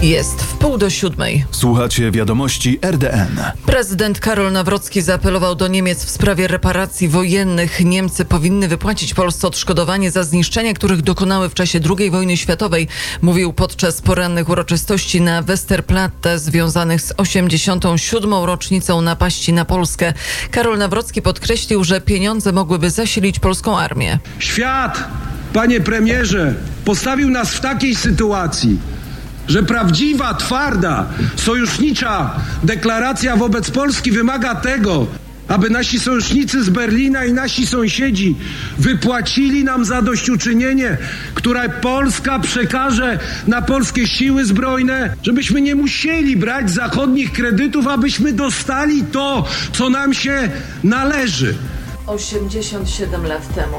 Jest 6:30. Słuchacie wiadomości RDN. Prezydent Karol Nawrocki zaapelował do Niemiec w sprawie reparacji wojennych. Niemcy powinny wypłacić Polsce odszkodowanie za zniszczenia, których dokonały w czasie II wojny światowej. Mówił podczas porannych uroczystości na Westerplatte związanych z 87. rocznicą napaści na Polskę. Karol Nawrocki podkreślił, że pieniądze mogłyby zasilić polską armię. Świat, panie premierze, postawił nas w takiej sytuacji, że prawdziwa, twarda, sojusznicza deklaracja wobec Polski wymaga tego, aby nasi sojusznicy z Berlina i nasi sąsiedzi wypłacili nam zadośćuczynienie, które Polska przekaże na polskie siły zbrojne, żebyśmy nie musieli brać zachodnich kredytów, abyśmy dostali to, co nam się należy. 87 lat temu.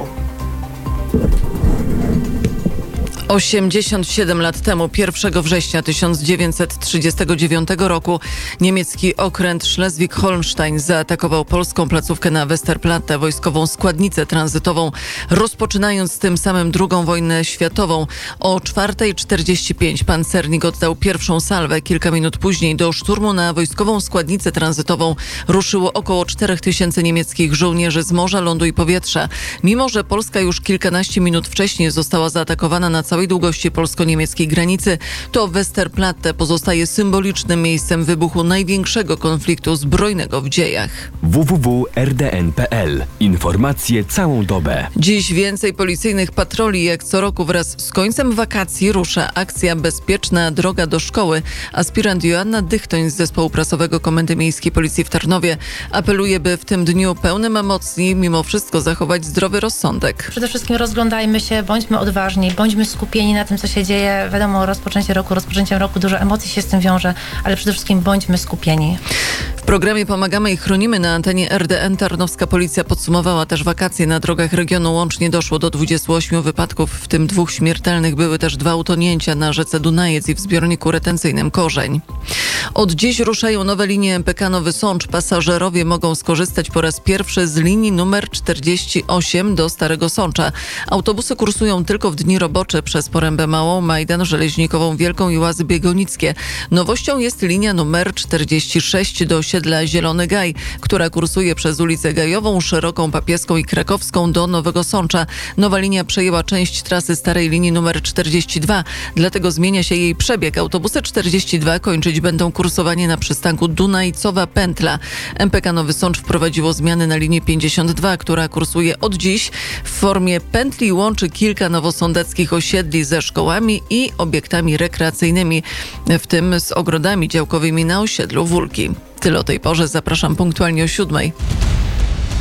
87 lat temu, 1 września 1939 roku, niemiecki okręt Schleswig-Holstein zaatakował polską placówkę na Westerplatte, wojskową składnicę tranzytową, rozpoczynając tym samym II wojnę światową. O 4:45 pancernik oddał pierwszą salwę. Kilka minut później do szturmu na wojskową składnicę tranzytową ruszyło około 4000 niemieckich żołnierzy z morza, lądu i powietrza. Mimo że Polska już kilkanaście minut wcześniej została zaatakowana na całej długości polsko-niemieckiej granicy, to Westerplatte pozostaje symbolicznym miejscem wybuchu największego konfliktu zbrojnego w dziejach. www.rdn.pl. Informacje całą dobę. Dziś więcej policyjnych patroli. Jak co roku wraz z końcem wakacji rusza akcja Bezpieczna droga do szkoły. Aspirant Joanna Dychtoń z zespołu prasowego Komendy Miejskiej Policji w Tarnowie apeluje, by w tym dniu pełnym emocji mimo wszystko zachować zdrowy rozsądek. Przede wszystkim rozglądajmy się, bądźmy odważni, bądźmy skupieni na tym, co się dzieje. Wiadomo, rozpoczęciem roku dużo emocji się z tym wiąże, ale przede wszystkim bądźmy skupieni. W programie Pomagamy i chronimy na antenie RDN tarnowska policja podsumowała też wakacje na drogach regionu. Łącznie doszło do 28 wypadków, w tym 2 śmiertelnych. Były też 2 utonięcia na rzece Dunajec i w zbiorniku retencyjnym Korzeń. Od dziś ruszają nowe linie MPK Nowy Sącz. Pasażerowie mogą skorzystać po raz pierwszy z linii numer 48 do Starego Sącza. Autobusy kursują tylko w dni robocze przez Porębę Małą, Majdan, Żeleźnikową Wielką i Łazy Biegonickie. Nowością jest linia numer 46 do osiedla Zielony Gaj, która kursuje przez ulicę Gajową, Szeroką, Papieską i Krakowską do Nowego Sącza. Nowa linia przejęła część trasy starej linii numer 42, dlatego zmienia się jej przebieg. Autobusy 42 kończyć będą kursowanie na przystanku Dunajcowa Pętla. MPK Nowy Sącz wprowadziło zmiany na linię 52, która kursuje od dziś w formie pętli i łączy kilka nowosądeckich osiedli ze szkołami i obiektami rekreacyjnymi, w tym z ogrodami działkowymi na osiedlu Wólki. Tyle o tej porze. Zapraszam punktualnie o 7:00.